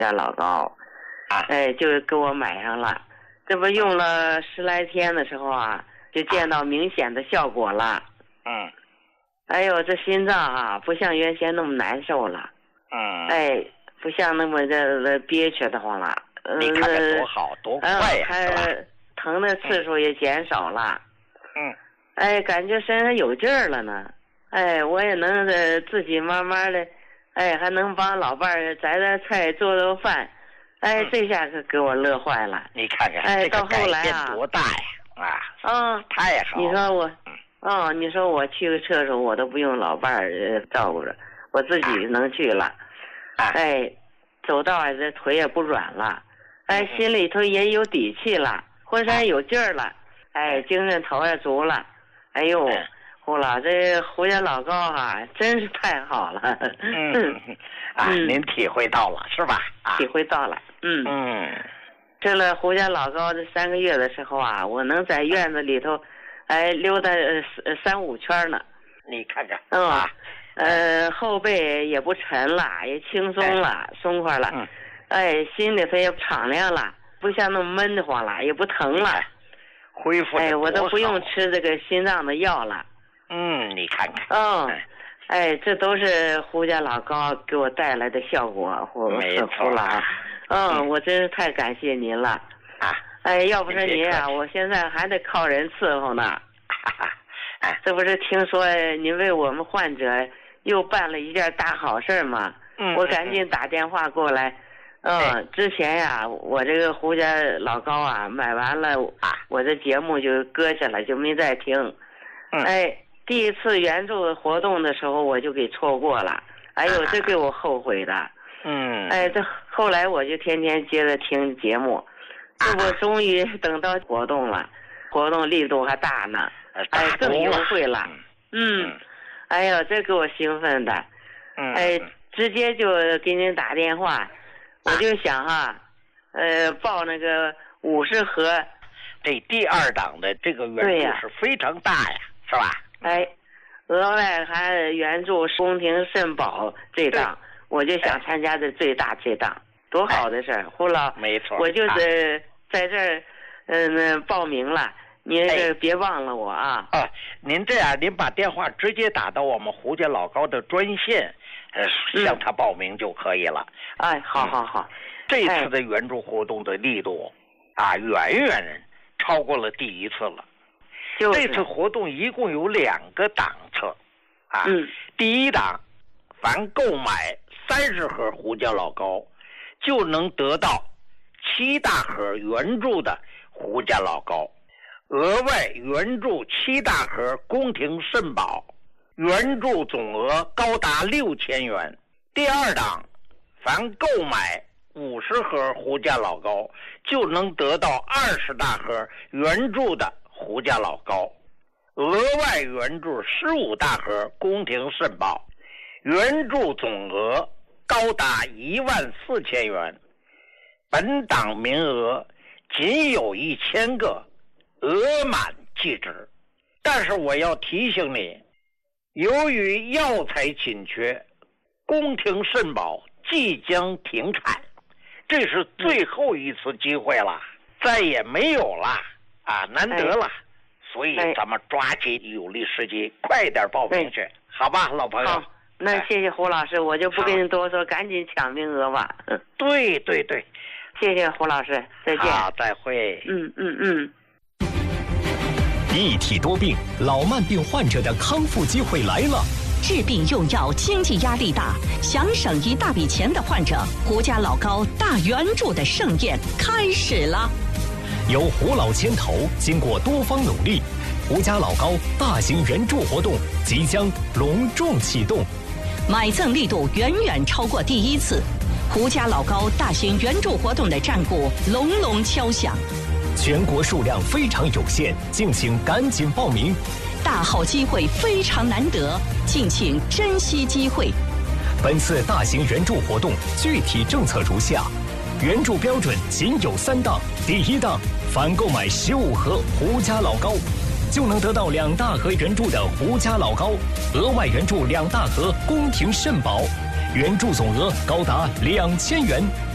家老高，就给我买上了。这不用了10来天的时候啊，就见到明显的效果了。哎呦，这心脏啊，不像原先那么难受了。不像那么的憋屈的慌了。 你看看多好，多快呀，是吧？ 疼的次数也减少了。感觉身上有劲儿了呢。我也能自己慢慢的，还能帮老伴儿摘菜、做饭。这下可给我乐坏了。 你看看，这个改变多大呀！太好了。 你说我去个厕所，我都不用老伴儿照顾着，我自己能去了。走道这腿也不软了，心里头也有底气了，浑身有劲儿了，精神头也足了。哎呦，胡老这胡家老高啊，真是太好了。 您体会到了是吧？ 体会到了。这了胡家老高这3个月的时候啊，我能在院子里头，溜达3、5圈呢。 你看看。 后背也不沉了，也轻松了，松快了。心里头也敞亮了，不像那么闷得慌了，也不疼了。 恢复。 我都不用吃这个心脏的药了。 你看看。 这都是胡家老高给我带来的效果， 没错了。我真是太感谢您了。要不是您啊，我现在还得靠人伺候呢。这不是听说您为我们患者又办了一件大好事吗？我赶紧打电话过来。之前呀，我这个胡家老高啊，买完了我这节目就搁下了，就没再听。第一次援助活动的时候我就给错过了，这给我后悔的。这后来我就天天接着听节目，这我终于等到活动了，活动力度还大呢，更优惠了。这给我兴奋的。直接就给您打电话，我就想报那个50盒。 这第2档的这个援助是非常大呀，是吧？ 额外还援助宫廷肾宝这档，我就想参加的最大这档，多好的事儿！胡老， 没错， 我就是在这儿报名了，您别忘了我啊！ 您这样，您把电话直接打到我们胡家老高的专线，向他报名就可以了。 好。 这次的援助活动的力度远远超过了第1次了。这次活动一共有2个档次，第1档，凡购买30盒胡家老高，就能得到7大盒援助的胡家老高，额外援助7大盒宫廷肾宝，援助总额高达6000元。第2档，凡购买50盒胡家老高，就能得到20大盒援助的胡家老高，额外援助15大盒宫廷肾宝，援助总额高达14000元。本档名额仅有1000个，额满即止。但是我要提醒你，由于药材紧缺，宫廷肾宝即将停产，这是最后一次机会了，再也没有了难得了。所以咱们抓紧有利时机，快点报名去，好吧，老朋友。 好，那谢谢胡老师，我就不跟你多说，赶紧抢名额吧。 对， 谢谢胡老师，再见。 好，再会。 一体多病，老慢病患者的康复机会来了。 治病用药经济压力大，想省一大笔钱的患者，胡家老高大援助的盛宴开始了。 由胡老牵头，经过多方努力，胡家老高大型援助活动即将隆重启动， 买赠力度远远超过第1次。胡家老高大型援助活动的战鼓隆隆敲响， 全国数量非常有限，敬请赶紧报名。 大好机会非常难得，敬请珍惜机会。 本次大型援助活动具体政策如下：援助标准仅有3档。第1档，凡购买15盒胡家老高，就能得到2大盒援助的胡家老高，额外援助2大盒宫廷肾宝，援助总额高达2000元。